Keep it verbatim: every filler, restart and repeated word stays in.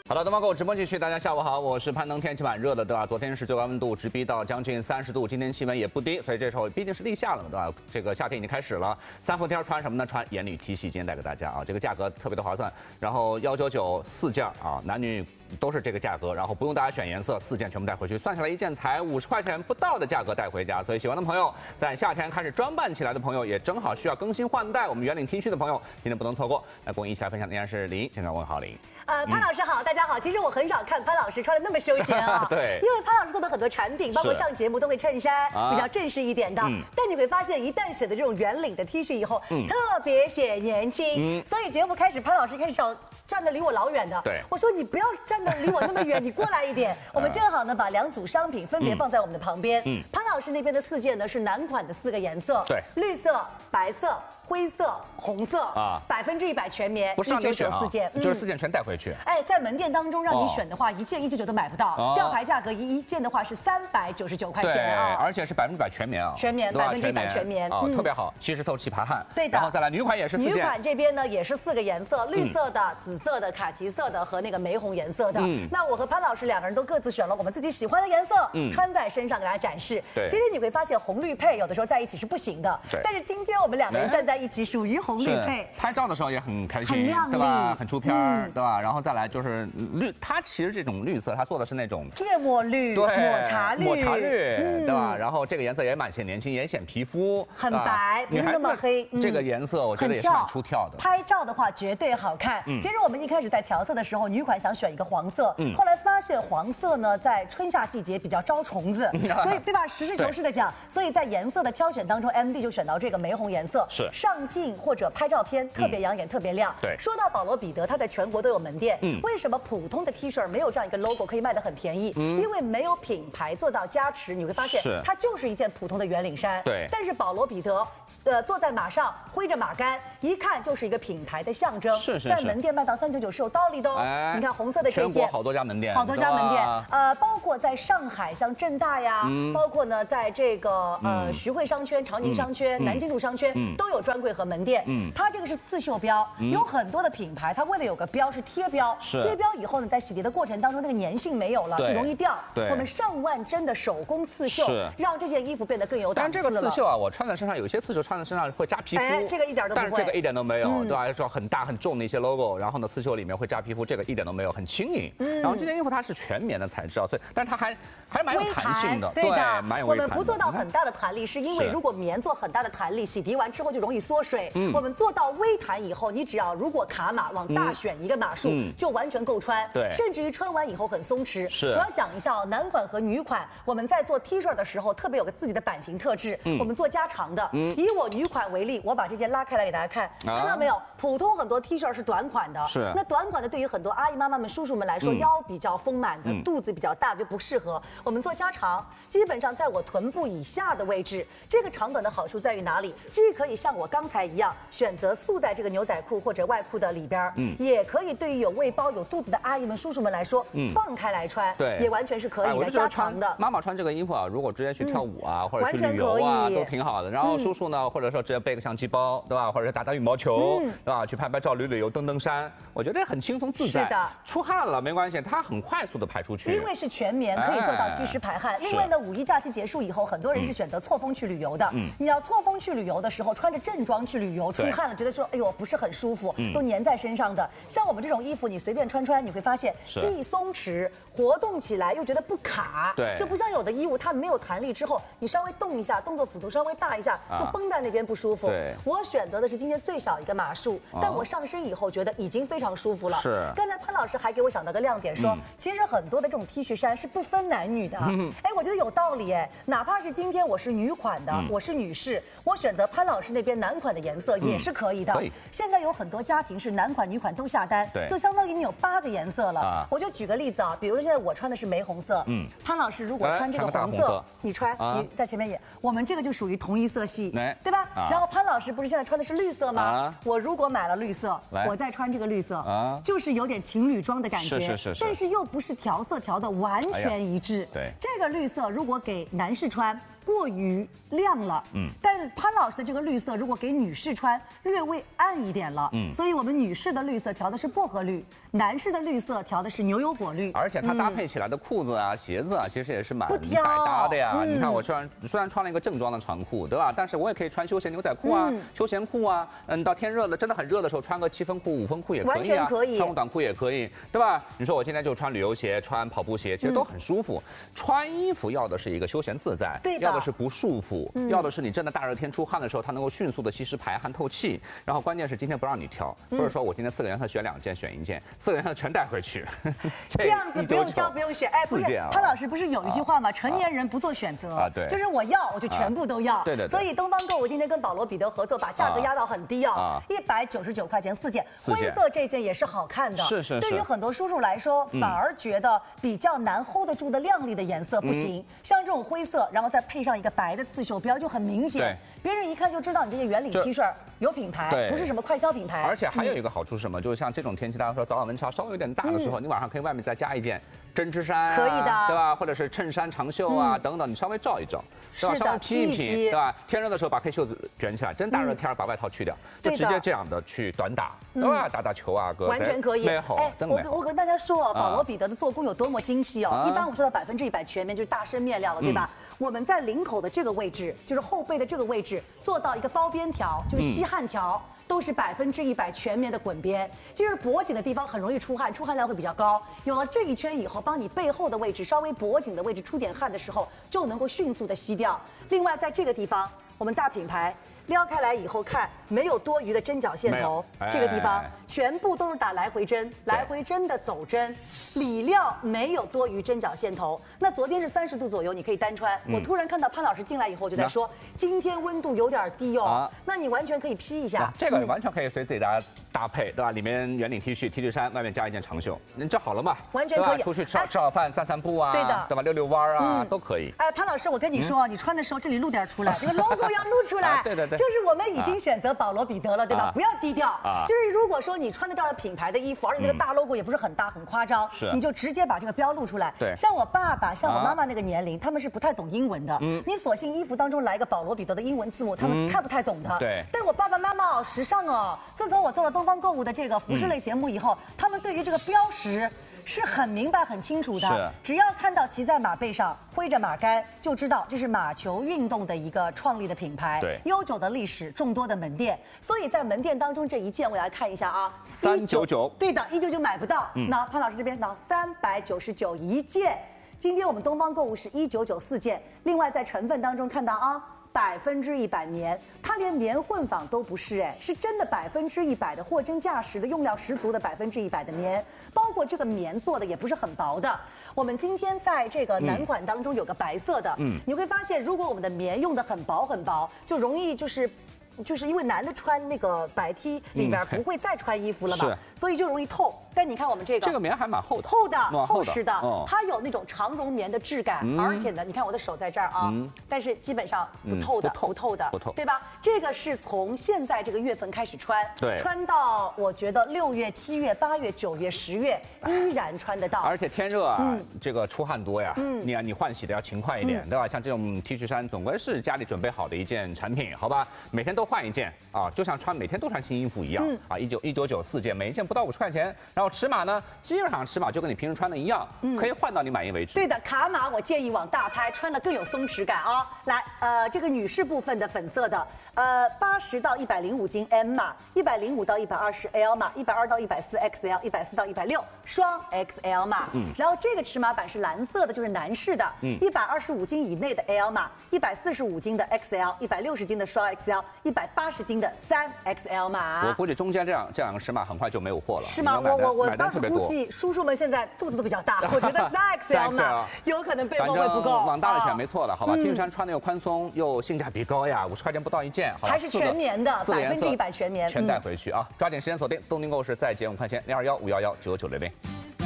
好的，东方购物直播继续，大家下午好，我是攀登。天气蛮热的，对吧？昨天是最高温度直逼到将近三十度，今天气温也不低，所以这时候毕竟是立夏了嘛，对吧？这个夏天已经开始了，三伏天穿什么呢？穿眼里 T 恤，今天带给大家啊，这个价格特别的划算，然后幺九九四件啊，男女都是这个价格，然后不用大家选颜色，四件全部带回去，算下来一件才五十块钱不到的价格带回家，所以喜欢的朋友，在夏天开始装扮起来的朋友，也正好需要更新换代，我们圆领 T 恤的朋友，今天不能错过。来，跟我一起来分享的依然是林，现在问好林。 呃，潘老师好，大家好。其实我很少看潘老师穿的那么休闲啊， 对， 因为潘老师做的很多产品，包括上节目都会衬衫，比较正式一点的。嗯、但你会发现，一旦选择这种圆领的 T 恤以后，嗯、特别显年轻。嗯、所以节目开始，潘老师开始找站得离我老远的。 对， 我说你不要站得离我那么远，你过来一点。我们正好呢，把两组商品分别放在我们的旁边。嗯，潘老师那边的四件呢是男款的四个颜色， 对， 绿色、白色、灰色、红色啊，百分之一百全棉， 不是让你选啊， 四件， 就是四件全带回去。 哎，在门店当中让你选的话，一件一九九都买不到，吊牌价格一一件的话是三百九十九块钱啊， 而且是百分之百全棉啊， 全棉百分之一百全棉啊，特别好，吸湿透气排汗。 对的， 然后再来女款也是四件， 女款这边呢也是四个颜色，绿色的、紫色的、卡其色的和那个玫红颜色的。嗯，那我和潘老师两个人都各自选了我们自己喜欢的颜色，嗯，穿在身上给大家展示。 对， 其实你会发现红绿配有的时候在一起是不行的， 对， 但是今天我们两个人站在一起，属于红绿配， 拍照的时候也很开心， 很亮丽， 对吧？很出片儿，对吧？然后再来就是绿，它其实这种绿色，它做的是那种芥末绿、 对， 抹茶绿、 抹茶绿，对吧？然后这个颜色也蛮显年轻，也显皮肤很白，不是那么黑。 这个颜色我觉得也是蛮出挑的。 拍照的话绝对好看。其实我们一开始在调色的时候，女款想选一个黄色，后来发现黄色呢在春夏季节比较招虫子，所以对吧？实事求是的讲，所以在颜色的挑选当中 ，M D 就选到这个玫红颜色， 是上镜或者拍照片特别养眼，特别亮。 对， 说到保罗彼得，它在全国都有门店。嗯，为什么普通的 T 恤没有这样一个 logo 可以卖得很便宜？嗯，因为没有品牌做到加持，你会发现它就是一件普通的圆领衫。 对， 但是保罗彼得，呃，坐在马上挥着马杆，一看就是一个品牌的象征。 是是， 在门店卖到三九九是有道理的哦。哎，你看红色的这件， 全国好多家门店， 好多家门店，呃，包括在上海像正大呀，包括呢在这个呃徐汇商圈、长宁商圈、南京路商圈都有专柜和门店。嗯，它这个是刺绣标，有很多的品牌，它为了有个标是贴标，贴标以后呢，在洗涤的过程当中，那个粘性没有了，就容易掉。对，我们上万针的手工刺绣，让这件衣服变得更有档次了。 但这个刺绣啊，我穿在身上，有些刺绣穿在身上会扎皮肤， 哎，这个一点都不会。 但是这个一点都没有，对吧？说很大很重的一些 logo， 然后呢，刺绣里面会扎皮肤，这个一点都没有，很轻盈。嗯，然后这件衣服它是全棉的材质啊，所以，但是它还还蛮有弹性的， 对的， 蛮有我们不做到很大的弹力，是因为如果棉做很大的弹力，洗涤完之后就容易缩水。嗯，我们做到微弹以后，你只要如果卡码往大选一个码数，就完全够穿。 对， 甚至于穿完以后很松弛。 是， 我要讲一下哦，男款和女款，我们在做 T 恤的时候，特别有个自己的版型特质。嗯，我们做加长的。嗯，以我女款为例，我把这件拉开来给大家看，看到没有？普通很多 T 恤是短款的， 是。 那短款的对于很多阿姨妈妈们、叔叔们来说，腰比较丰满的，肚子比较大就不适合。我们做加长，基本上在我臀部以下的位置。这个长短的好处在于哪里？既可以像我刚才一样选择束在这个牛仔裤或者外裤的里边，嗯，也可以对于有胃包、有肚子的阿姨们、叔叔们来说，嗯，放开来穿， 对， 也完全是可以的，加长的。 妈妈穿这个衣服啊，如果直接去跳舞啊，或者去旅游啊，都挺好的。然后叔叔呢，或者说直接背个相机包，对吧？或者是打打羽毛球，对吧？去拍拍照、旅旅游、登登山，我觉得很轻松自在。 是的， 出汗了没关系，它很快速的排出去。 因为是全棉，可以做到吸湿排汗。另外呢，五一假期结束以后，很多人是选择错峰去旅游的。嗯，你要错峰去旅游的时候，穿着正装去旅游，出汗了，觉得说，哎呦，不是很舒服，都粘在身上的。像我们这种衣服，你随便穿穿，你会发现既松弛，活动起来又觉得不卡。 对， 就不像有的衣物，它没有弹力之后，你稍微动一下，动作幅度稍微大一下，就绷在那边不舒服。 对， 我选择的是今天最小一个码数，但我上身以后觉得已经非常舒服了。 是。 刚才潘老师还给我想到个亮点，说其实很多的这种 T 恤衫是不分男女的。哎，我觉得有道理哎，哪怕是今天我是女款的，我是女士，我选择潘老师那边男款的颜色也是可以的。可以。现在有很多家庭是男款、女款都下单， 对， 就相当于你有八个颜色了。我就举个例子啊，比如说现在我穿的是玫红色，嗯，潘老师如果穿这个黄色，你穿，你在前面演，我们这个就属于同一色系，对吧？然后潘老师不是现在穿的是绿色吗？我如果买了绿色，我再穿这个绿色，就是有点情侣装的感觉， 是是是， 但是又不是调色调的完全一致。 对， 这个绿色如果给男士穿。 过于亮了。嗯，但是潘老师的这个绿色，如果给女士穿，略微暗一点了。嗯，所以我们女士的绿色调的是薄荷绿，男士的绿色调的是牛油果绿。 而且它搭配起来的裤子啊、鞋子啊，其实也是蛮不挑百搭的呀。 嗯你看我虽然虽然穿了一个正装的长裤，对吧？但是我也可以穿休闲牛仔裤啊、休闲裤啊。嗯，到天热了，真的很热的时候，穿个七分裤、五分裤也可以啊， 完全可以穿个短裤也可以，对吧？你说我今天就穿旅游鞋、穿跑步鞋，其实都很舒服。穿衣服要的是一个休闲自在， 对的要的是不束缚，要的是你真的大热天出汗的时候，它能够迅速的吸湿排汗透气。然后关键是今天不让你挑，不是说我今天四个颜色选两件选一件，四个颜色全带回去。 这样子不用挑不用选，哎，不是，潘老师不是有一句话吗？成年人不做选择啊，对， 就是我要我就全部都要， 对对。 所以东方购物今天跟保罗彼得合作，把价格压到很低啊，一百九十九块钱四件，灰色这件也是好看的， 是是。 对于很多叔叔来说，反而觉得比较难 hold 得住的亮丽的颜色不行，像这种灰色，然后再配上一个白的刺绣标，就很明显，别人一看就知道你这些圆领 T 恤有品牌，不是什么快消品牌。 而且还有一个好处是什么？就是像这种天气，大家说早晚温差稍微有点大的时候，你晚上可以外面再加一件针织衫， 可以的， 对吧？或者是衬衫长袖啊等等，你稍微罩一罩，对吧？稍微披一披，对吧？天热的时候把黑袖子卷起来，真大热天把外套去掉，就直接这样的去短打，对吧？打打球啊，哥， 完全可以。 美好，真美好。 我我跟大家说哦，保罗彼得的做工有多么精细哦。一般我说到百分之一百全棉就是大身面料了，对吧？我们在领口的这个位置，就是后背的这个位置，做到一个包边条，就是吸汗条。都是百分之一百全棉的滚边，就是脖颈的地方很容易出汗，出汗量会比较高。有了这一圈以后，帮你背后的位置稍微脖颈的位置出点汗的时候，就能够迅速的吸掉。另外，在这个地方，我们大品牌撩开来以后看，没有多余的针脚线头， 哎、 这个地方全部都是打来回针，来回针的走针，里料没有多余针脚线头。那昨天是三十度左右，你可以单穿。嗯、我突然看到潘老师进来以后，就在说、嗯、今天温度有点低哦，啊、那你完全可以披一下。 啊、这个完全可以随自己大家搭配，对吧？里面圆领 T 恤、T 恤衫，外面加一件长袖，你这好了嘛？ 完全可以。 出去吃吃好饭、散散步啊， 对的， 对吧？溜溜弯啊，嗯、都可以。 哎，潘老师，我跟你说，嗯、你穿的时候这里露点出来，这个 logo 要露出来。 啊、对对对， 就是我们已经选择保罗彼得了，对吧？啊、不要低调。啊，就是如果说你穿得到品牌的衣服，而且那个大 logo 也不是很大很夸张， 是， 你就直接把这个标露出来。 对， 像我爸爸、像我妈妈那个年龄，他们是不太懂英文的。嗯，你索性衣服当中来一个保罗彼得的英文字母，他们看不太懂的。 对， 但我爸爸妈妈哦，时尚哦，自从我做了东方购物的这个服饰类节目以后，他们对于这个标识是很明白、很清楚的。 是， 只要看到骑在马背上挥着马杆，就知道这是马球运动的一个创立的品牌。 对， 悠久的历史，众多的门店。所以在门店当中这一件，我来看一下啊， 三九九。 对的，一九九买不到。嗯，那潘老师这边呢，三百九十九一件。今天我们东方购物是一九九四件。另外在成分当中看到啊。百分之一百棉，它连棉混纺都不是，哎，是真的百分之一百的货真价实的用料十足的百分之一百的棉，包括这个棉做的也不是很薄的。我们今天在这个男款当中有个白色的，嗯，你会发现，如果我们的棉用的很薄很薄，就容易就是。就是因为男的穿那个白 T 里边不会再穿衣服了嘛， 嗯、 所以就容易透。但你看我们这个， 这个棉还蛮厚的， 厚的、厚实的， 哦、 它有那种长绒棉的质感，嗯、而且呢，你看我的手在这儿啊，嗯、但是基本上不透的， 嗯、不透不透的， 不透， 对吧？这个是从现在这个月份开始穿， 对， 穿到我觉得六月、七月、八月、九月、十月依然穿得到。 而且天热啊，嗯、这个出汗多呀，嗯、你啊你换洗的要勤快一点，嗯、对吧？像这种 T 恤衫，总归是家里准备好的一件产品，好吧？每天都换一件啊。就像穿每天都穿新衣服一样、嗯、啊，一九一九九四件，每一件不到五十块钱。然后尺码呢，基本上尺码就跟你平时穿的一样，嗯、可以换到你满意为止。 对的，卡码我建议往大拍，穿的更有松弛感啊、哦。来，呃，这个女士部分的粉色的，呃，八十到一百零五斤 M 码，一百零五到一百二十 L 码，一百二到一百四 X L， 一百四到一百六双 X L 码。嗯，然后这个尺码版是蓝色的，就是男士的，嗯，一百二十五斤以内的 L 码，一百四十五斤的 X L， 一百六十斤的双 X L， 一百八十斤的三 X L 码， 我估计中间这样这两个尺码很快就没有货了。 是吗？我我我当时估计叔叔们现在肚子都比较大，我觉得三 X L 码有可能备货会不够。 往大了想没错了，好吧？T 恤衫穿的又宽松又性价比高呀，五十块钱不到一件，好吧？ 还是全棉的，百分之一百全棉， 全带回去啊！抓紧时间锁定东京购物市，再减五块钱，零二幺五幺幺九九零零。